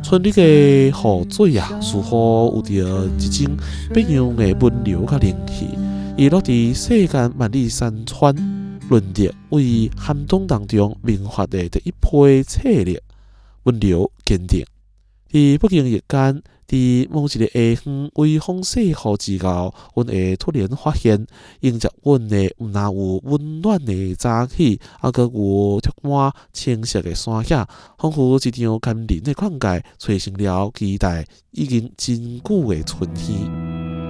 村里的雨水啊，似乎有着一种别样的温柔甲灵气。伊落伫世间万里山川，轮着为寒冬当中萌发的第一批策略，温柔坚定。伫不经意间，伫某一个下昏微风细雨之后，阮会突然发现，迎接阮的毋但有温暖的早起，还阁有充满青色的山野，仿佛一场甘霖的灌溉，催生了期待已经真久的春天。